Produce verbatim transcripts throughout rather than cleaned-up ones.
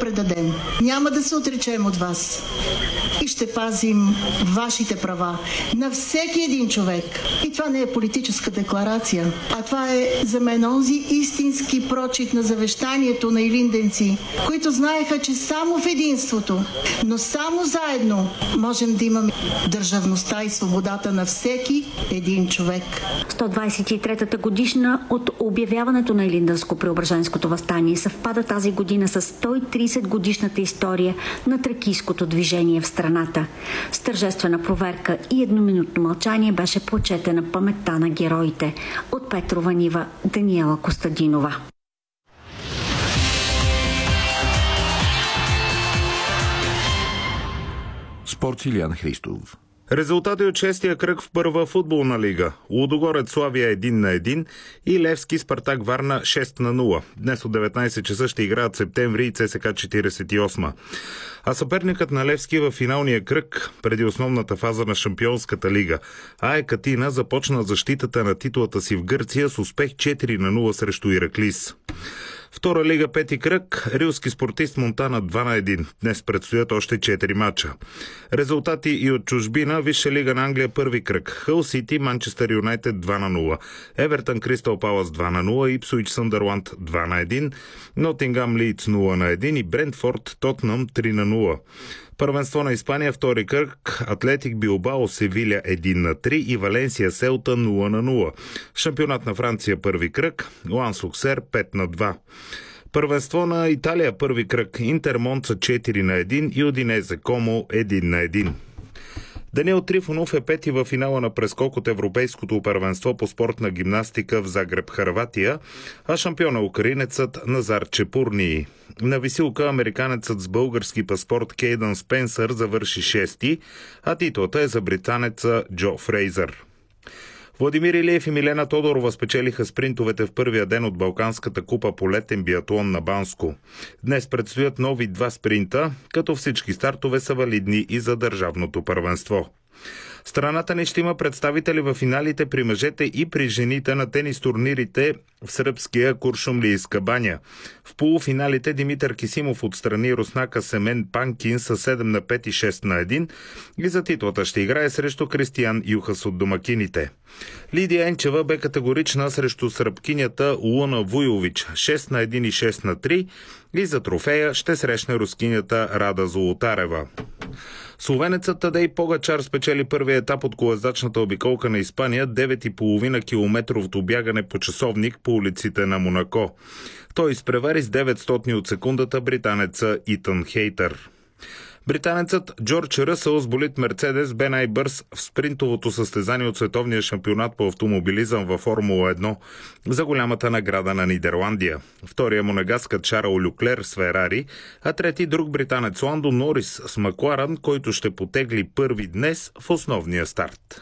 предадем. Няма да се отречем от вас. И ще пазим вашите права на всеки един човек. И това не е политическа декларация, а това е за мен онзи истински прочит на завещанието на илинденци, които знаеха, че само в единството, но само заедно можем да имаме държавността и свободата на всеки един човек. сто двадесет и третата годишна от обявяването на Илинденско-Преображенското въстание съвпада тази година с сто и тридесет годишната история на тракийското движение в страната. С тържествена проверка и едноминутно мълчание беше почетена паметта на героите. От Петрова нива, Даниела Костадинова. Спорт, Илиян Христов. Резултати от шестия кръг в първа футболна лига. Лудогорец Славия един на един и Левски Спартак Варна шест на нула. Днес от деветнадесет часа ще играят Септември и ЦСКА четиридесет и осма. А съперникът на Левски в финалния кръг преди основната фаза на Шампионската лига АЕК Атина започна защитата на титлата си в Гърция с успех четири на нула срещу Ираклис. Втора лига, пети кръг, Рилски Спортист Монтана два на един. Днес предстоят още четири мача. Резултати и от чужбина, Висша лига на Англия, първи кръг. Хъл Сити, Манчестър Юнайтед два на нула. Евертън Кристал Палас два на нула. Ипсуич Съндърланд два на един. Нотингам Лийдс нула на един и Брентфорд Тотнъм три на нула. Първенство на Испания, втори кръг, Атлетик Билбао Севиля един на три и Валенсия Селта нула на нула. Шампионат на Франция, първи кръг, Ланс Оксер пет на два. Първенство на Италия, първи кръг, Интер Монца четири на един и Удинезе Комо един на един. Даниел Трифонов е пети във финала на прескок от Европейското първенство по спортна гимнастика в Загреб, Хърватия, а шампиона украинецът Назар Чепурнии. На висилка американецът с български паспорт Кейдън Спенсър завърши шести, а титлата е за британеца Джо Фрейзър. Владимир Илиев и Милена Тодорова спечелиха спринтовете в първия ден от Балканската купа по летен биатлон на Банско. Днес предстоят нови два спринта, като всички стартове са валидни и за държавното първенство. Страната ни ще има представители в финалите при мъжете и при жените на тенис турнирите в сръбския Куршумлийска баня. В полуфиналите Димитър Кисимов отстрани руснака Семен Панкин с седем на пет и шест на един и за титлата ще играе срещу Кристиян Юхас от домакините. Лидия Енчева бе категорична срещу сръбкинята Луна Вуйович шест на един и шест на три и за трофея ще срещне рускинята Рада Золотарева. Словенецът Тадей Погачар спечели първия етап от колездачната обиколка на Испания, девет и половина километровото бягане по часовник по улиците на Монако. Той изпревари с деветстотни от секундата британеца Итан Хейтър. Британецът Джордж Ръсъл с болид Мерцедес бе най-бърз в спринтовото състезание от световния шампионат по автомобилизъм във Формула едно за голямата награда на Нидерландия. Втория монегаскът Шарл Люклер с Ферари, а трети друг британец Ландо Норис с Макларен, който ще потегли първи днес в основния старт.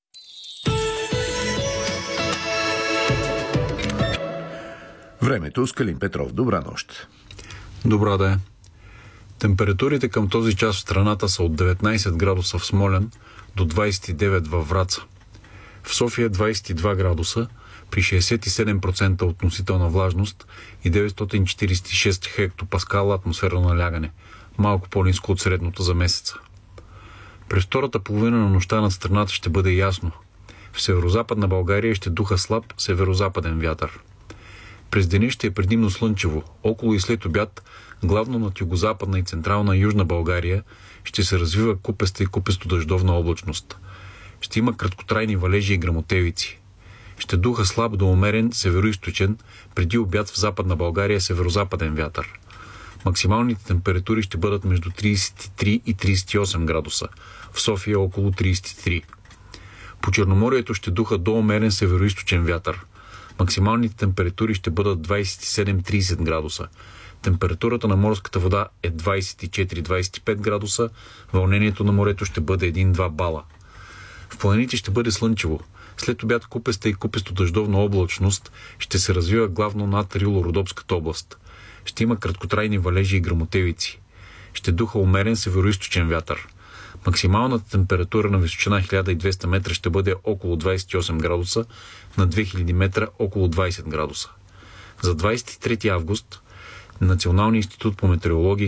Времето с Калин Петров. Добра нощ. Добра да е. Температурите към този час в страната са от деветнадесет градуса в Смолян до двадесет и девет във Враца. В София двадесет и два градуса при шейсет и седем процента относителна влажност и деветстотин четиридесет и шест хектопаскала атмосферно налягане, малко по-ниско от средното за месеца. През втората половина на нощта над страната ще бъде ясно. В северозападна България ще духа слаб северозападен вятър. През деня ще е предимно слънчево. Около и след обяд, главно над югозападна и централна Южна България, ще се развива купеста и купесто-дъждовна облачност. Ще има краткотрайни валежи и гръмотевици. Ще духа слаб до умерен североизточен, преди обяд в Западна България северозападен вятър. Максималните температури ще бъдат между тридесет и три и тридесет и осем градуса. В София около тридесет и три. По Черноморието ще духа до умерен североизточен вятър. Максималните температури ще бъдат двадесет и седем до тридесет градуса. Температурата на морската вода е двадесет и четири до двадесет и пет градуса, вълнението на морето ще бъде един до два бала. В планините ще бъде слънчево. След обяд купеста и купесто-дъждовна облачност ще се развива главно над Рило-Родопската област. Ще има краткотрайни валежи и гръмотевици. Ще духа умерен североизточен вятър. Максималната температура на височина хиляда и двеста метра ще бъде около двадесет и осем градуса, на две хиляди метра около двадесет градуса. За двадесет и трети август Националният институт по метеорология